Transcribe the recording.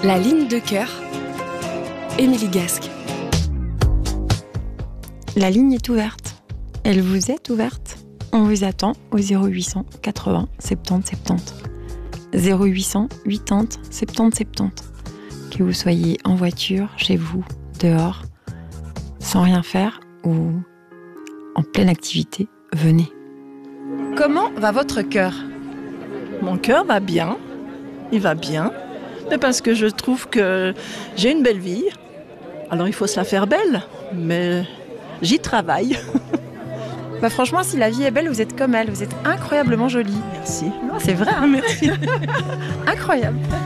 La ligne de cœur, Émilie Gasque. La ligne est ouverte. Elle vous est ouverte. On vous attend au 0800 80 70 70. 0800 80 70 70. Que vous soyez en voiture, chez vous, dehors, sans rien faire ou en pleine activité, venez. Comment va votre cœur ? Mon cœur va bien, il va bien, mais parce que je trouve que j'ai une belle vie. Alors il faut se la faire belle, mais j'y travaille. Franchement, si la vie est belle, vous êtes comme elle, vous êtes incroyablement jolie. Merci. Non, c'est vrai, hein, Merci. incroyable.